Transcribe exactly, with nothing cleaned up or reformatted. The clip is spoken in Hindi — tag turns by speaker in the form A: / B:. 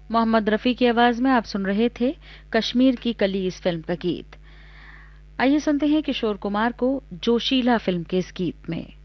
A: मोहम्मद रफ़ी की आवाज में आप सुन रहे थे कश्मीर की कली इस फिल्म का गीत। आइए सुनते हैं किशोर कुमार को जोशीला फिल्म के इस गीत में।